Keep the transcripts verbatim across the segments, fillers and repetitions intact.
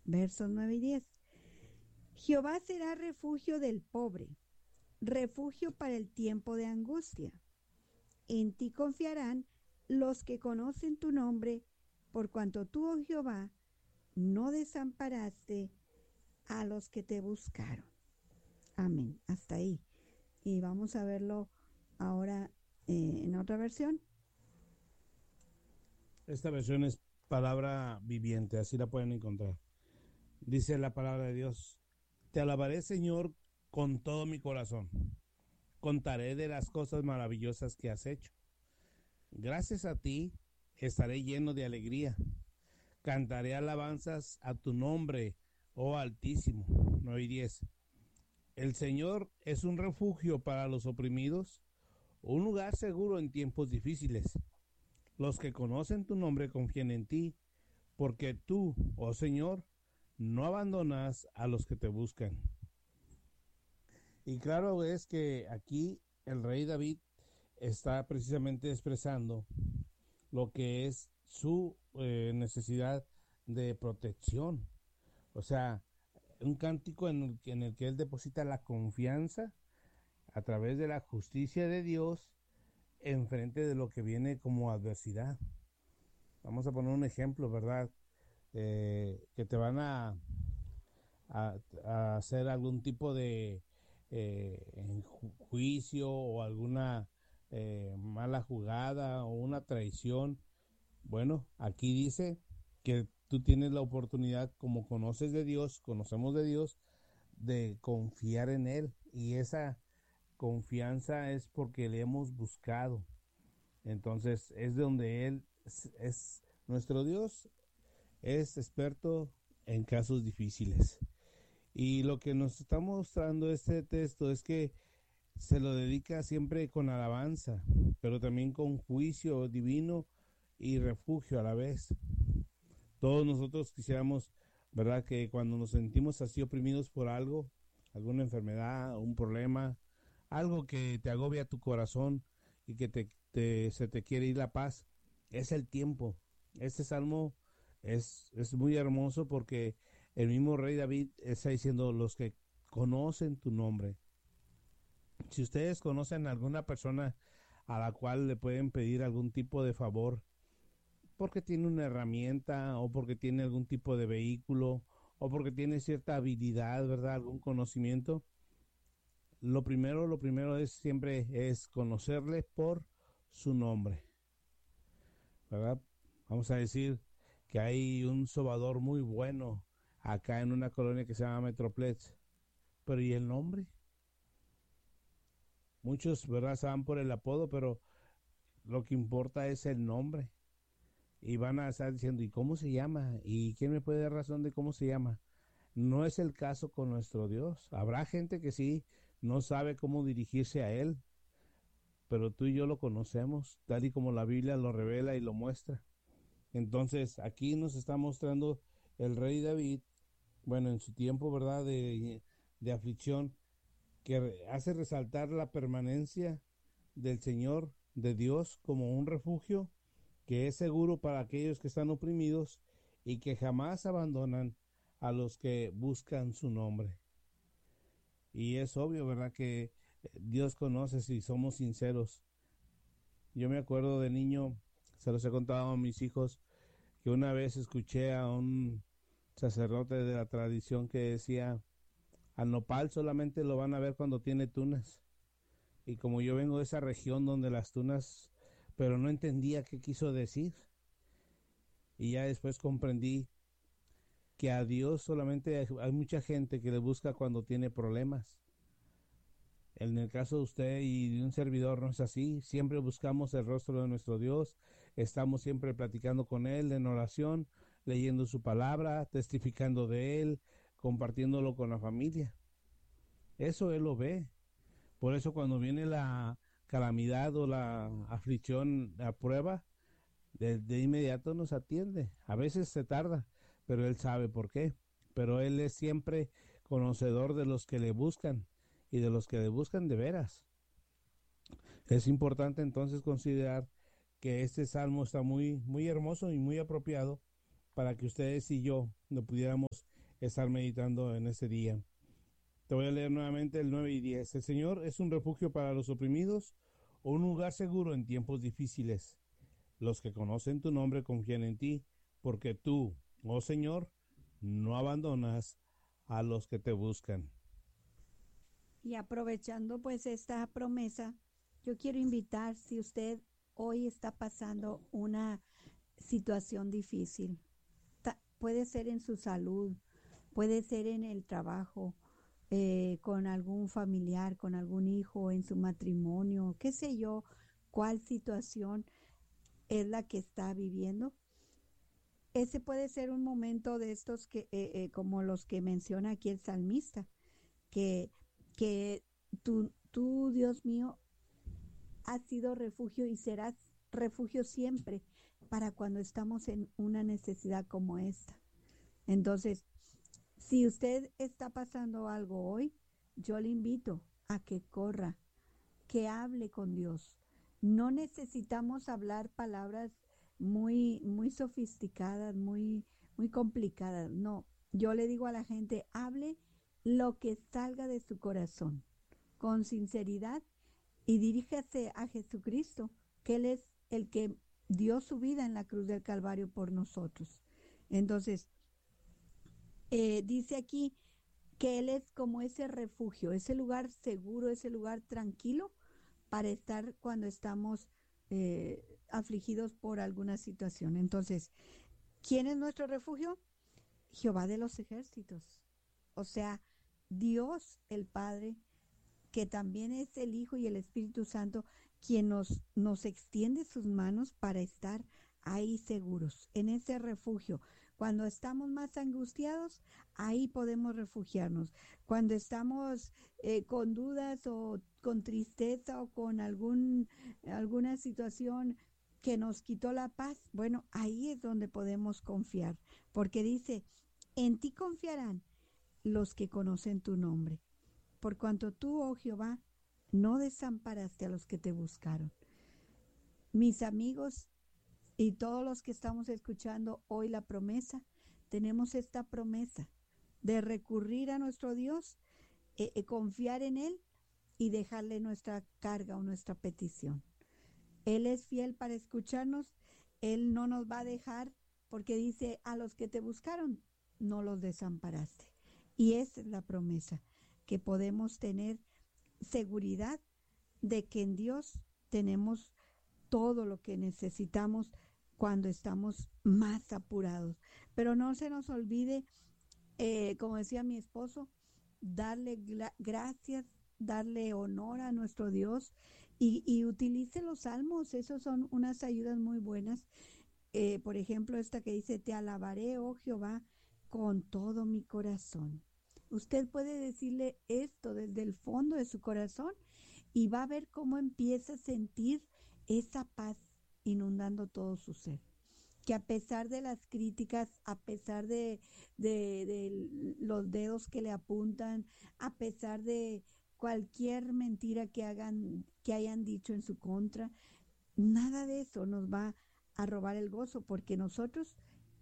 versos nueve y diez. Jehová será refugio del pobre, refugio para el tiempo de angustia. En ti confiarán los que conocen tu nombre, por cuanto tú, oh Jehová, no desamparaste a los que te buscaron. Amén. Hasta ahí. Y vamos a verlo ahora eh, en otra versión. Esta versión es palabra viviente, así la pueden encontrar. Dice la palabra de Dios: Te alabaré, Señor, con todo mi corazón. Contaré de las cosas maravillosas que has hecho. Gracias a ti estaré lleno de alegría. Cantaré alabanzas a tu nombre, oh Altísimo. nueve y diez. El Señor es un refugio para los oprimidos, un lugar seguro en tiempos difíciles. Los que conocen tu nombre confían en ti, porque tú, oh Señor, no abandonas a los que te buscan. Y claro es que aquí el rey David está precisamente expresando lo que es su eh, necesidad de protección. O sea, un cántico en el, en el que él deposita la confianza a través de la justicia de Dios en frente de lo que viene como adversidad. Vamos a poner un ejemplo, ¿verdad? Eh, que te van a, a, a hacer algún tipo de eh, juicio o alguna eh, mala jugada o una traición. Bueno, aquí dice que tú tienes la oportunidad, como conoces de Dios, conocemos de Dios, de confiar en Él. Y esa confianza es porque le hemos buscado. Entonces es donde Él es, es nuestro Dios, es experto en casos difíciles. Y lo que nos está mostrando este texto es que se lo dedica siempre con alabanza, pero también con juicio divino y refugio a la vez. Todos nosotros quisiéramos, ¿verdad?, que cuando nos sentimos así oprimidos por algo, alguna enfermedad, un problema, algo que te agobia tu corazón y que te, te, se te quiere ir la paz, es el tiempo. Este salmo es, es muy hermoso porque el mismo rey David está diciendo: los que conocen tu nombre. Si ustedes conocen a alguna persona a la cual le pueden pedir algún tipo de favor, porque tiene una herramienta o porque tiene algún tipo de vehículo o porque tiene cierta habilidad, ¿verdad?, algún conocimiento, lo primero, lo primero es siempre es conocerle por su nombre, ¿verdad? Vamos a decir que hay un sobador muy bueno acá en una colonia que se llama Metroplex, pero ¿y el nombre? Muchos, ¿verdad?, se van por el apodo, pero lo que importa es el nombre. Y van a estar diciendo: ¿y cómo se llama? ¿Y quién me puede dar razón de cómo se llama? No es el caso con nuestro Dios. Habrá gente que sí no sabe cómo dirigirse a Él, pero tú y yo lo conocemos, tal y como la Biblia lo revela y lo muestra. Entonces, aquí nos está mostrando el rey David, bueno, en su tiempo, ¿verdad?, de, de aflicción, que hace resaltar la permanencia del Señor, de Dios, como un refugio que es seguro para aquellos que están oprimidos y que jamás abandonan a los que buscan su nombre. Y es obvio, ¿verdad?, que Dios conoce si somos sinceros. Yo me acuerdo de niño, se los he contado a mis hijos, que una vez escuché a un sacerdote de la tradición que decía: al nopal solamente lo van a ver cuando tiene tunas. Y como yo vengo de esa región donde las tunas, pero no entendía qué quiso decir. Y ya después comprendí que a Dios solamente hay mucha gente que le busca cuando tiene problemas. En el caso de usted y de un servidor no es así. Siempre buscamos el rostro de nuestro Dios. Estamos siempre platicando con Él en oración, leyendo su palabra, testificando de Él, compartiéndolo con la familia. Eso Él lo ve. Por eso cuando viene la calamidad o la aflicción, la prueba, de, de inmediato nos atiende. A veces se tarda, pero Él sabe por qué. Pero Él es siempre conocedor de los que le buscan y de los que le buscan de veras. Es importante entonces considerar que este salmo está muy, muy hermoso y muy apropiado para que ustedes y yo lo pudiéramos estar meditando en este día. Te voy a leer nuevamente el nueve y diez. El Señor es un refugio para los oprimidos, un lugar seguro en tiempos difíciles. Los que conocen tu nombre confían en ti, porque tú, oh Señor, no abandonas a los que te buscan. Y aprovechando pues esta promesa, yo quiero invitar, si usted hoy está pasando una situación difícil, puede ser en su salud, puede ser en el trabajo, eh, con algún familiar, con algún hijo, en su matrimonio, qué sé yo, cuál situación es la que está viviendo. Ese puede ser un momento de estos que, eh, eh, como los que menciona aquí el salmista, que, que tú, tú, Dios mío, has sido refugio y serás refugio siempre para cuando estamos en una necesidad como esta. Entonces, si usted está pasando algo hoy, yo le invito a que corra, que hable con Dios. No necesitamos hablar palabras muy, muy sofisticadas, muy, muy complicadas. No, yo le digo a la gente, hable lo que salga de su corazón, con sinceridad, y diríjase a Jesucristo, que Él es el que dio su vida en la cruz del Calvario por nosotros. Entonces, eh, dice aquí que Él es como ese refugio, ese lugar seguro, ese lugar tranquilo para estar cuando estamos eh, afligidos por alguna situación. Entonces, ¿quién es nuestro refugio? Jehová de los ejércitos, o sea, Dios el Padre, que también es el Hijo y el Espíritu Santo, quien nos, nos extiende sus manos para estar ahí seguros, en ese refugio. Cuando estamos más angustiados, ahí podemos refugiarnos. Cuando estamos eh, con dudas o con tristeza o con algún, alguna situación que nos quitó la paz, bueno, ahí es donde podemos confiar, porque dice, en ti confiarán los que conocen tu nombre. Por cuanto tú, oh Jehová, no desamparaste a los que te buscaron. Mis amigos y todos los que estamos escuchando hoy la promesa, tenemos esta promesa de recurrir a nuestro Dios, eh, eh, confiar en Él y dejarle nuestra carga o nuestra petición. Él es fiel para escucharnos, Él no nos va a dejar, porque dice, a los que te buscaron, no los desamparaste. Y esa es la promesa, que podemos tener seguridad de que en Dios tenemos todo lo que necesitamos cuando estamos más apurados. Pero no se nos olvide, eh, como decía mi esposo, darle gracias, darle honor a nuestro Dios y, y utilice los salmos. Esos son unas ayudas muy buenas. Eh, por ejemplo, esta que dice, te alabaré, oh Jehová, con todo mi corazón. Usted puede decirle esto desde el fondo de su corazón y va a ver cómo empieza a sentir esa paz inundando todo su ser. Que a pesar de las críticas, a pesar de, de, de los dedos que le apuntan, a pesar de cualquier mentira que hagan, que hayan dicho en su contra, nada de eso nos va a robar el gozo, porque nosotros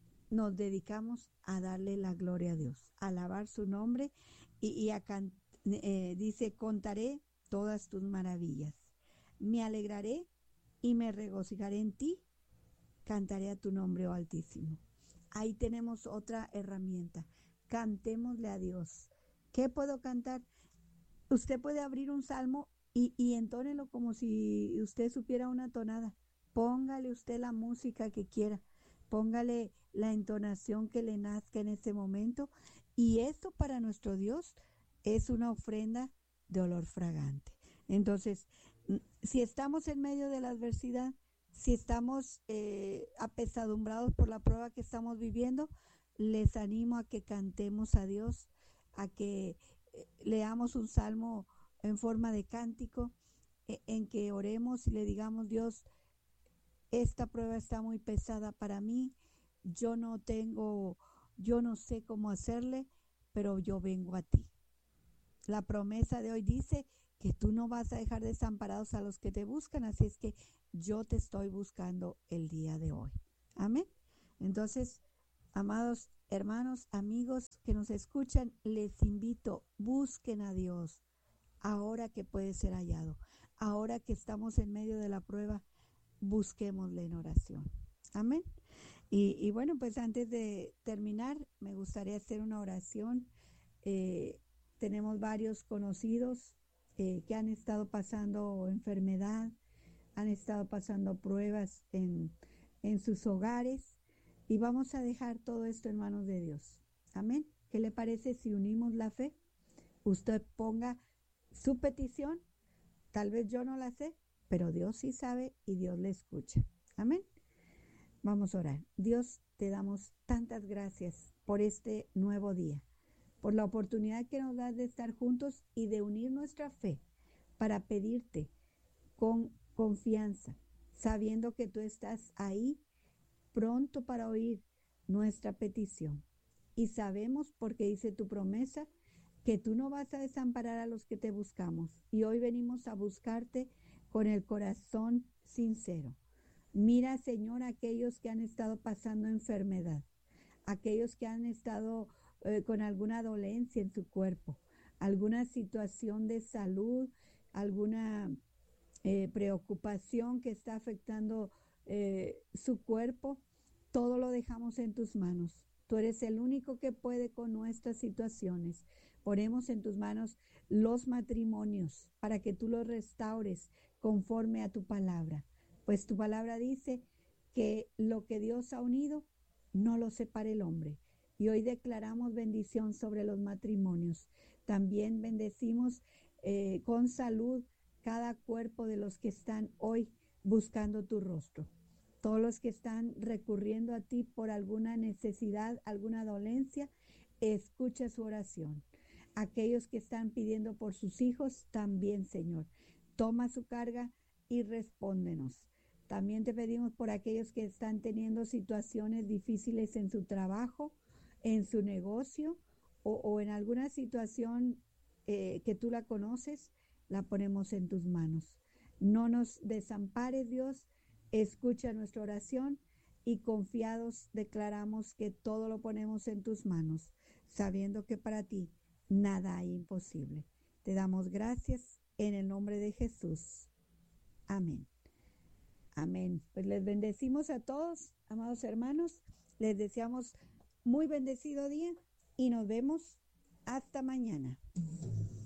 nos dedicamos a darle la gloria a Dios, a alabar su nombre y, y a can, eh, dice, contaré todas tus maravillas, me alegraré y me regocijaré en ti, cantaré a tu nombre, oh Altísimo. Ahí tenemos otra herramienta, cantémosle a Dios. ¿Qué puedo cantar? Usted puede abrir un salmo y, y entónelo como si usted supiera una tonada. Póngale usted la música que quiera, póngale la entonación que le nazca en ese momento, y esto para nuestro Dios es una ofrenda de olor fragante. Entonces, si estamos en medio de la adversidad, si estamos eh, apesadumbrados por la prueba que estamos viviendo, les animo a que cantemos a Dios, a que eh, leamos un salmo en forma de cántico, eh, en que oremos y le digamos, Dios, esta prueba está muy pesada para mí, yo no tengo, yo no sé cómo hacerle, pero yo vengo a ti. La promesa de hoy dice que tú no vas a dejar desamparados a los que te buscan, así es que yo te estoy buscando el día de hoy. Amén. Entonces, amados, Hermanos, amigos que nos escuchan, les invito, busquen a Dios ahora que puede ser hallado. Ahora que estamos en medio de la prueba, busquémosle en oración. Amén. Y, y bueno, pues antes de terminar, me gustaría hacer una oración. Eh, tenemos varios conocidos eh, que han estado pasando enfermedad, han estado pasando pruebas en, en sus hogares, y vamos a dejar todo esto en manos de Dios. Amén. ¿Qué le parece si unimos la fe? Usted ponga su petición. Tal vez yo no la sé, pero Dios sí sabe y Dios le escucha. Amén. Vamos a orar. Dios, te damos tantas gracias por este nuevo día, por la oportunidad que nos das de estar juntos y de unir nuestra fe para pedirte con confianza, sabiendo que tú estás ahí pronto para oír nuestra petición. Y sabemos, porque dice tu promesa, que tú no vas a desamparar a los que te buscamos. Y hoy venimos a buscarte con el corazón sincero. Mira, Señor, aquellos que han estado pasando enfermedad, aquellos que han estado eh, con alguna dolencia en su cuerpo, alguna situación de salud, alguna eh, preocupación que está afectando eh, su cuerpo. Todo lo dejamos en tus manos. Tú eres el único que puede con nuestras situaciones. Ponemos en tus manos los matrimonios para que tú los restaures conforme a tu palabra. Pues tu palabra dice que lo que Dios ha unido, no lo separe el hombre. Y hoy declaramos bendición sobre los matrimonios. También bendecimos eh, con salud cada cuerpo de los que están hoy buscando tu rostro. Todos los que están recurriendo a ti por alguna necesidad, alguna dolencia, escucha su oración. Aquellos que están pidiendo por sus hijos, también, Señor, toma su carga y respóndenos. También te pedimos por aquellos que están teniendo situaciones difíciles en su trabajo, en su negocio o, o en alguna situación eh, que tú la conoces, la ponemos en tus manos. No nos desampares, Dios. Escucha nuestra oración y confiados declaramos que todo lo ponemos en tus manos, sabiendo que para ti nada hay imposible. Te damos gracias en el nombre de Jesús. Amén. Amén. Pues les bendecimos a todos, amados hermanos. Les deseamos muy bendecido día y nos vemos hasta mañana.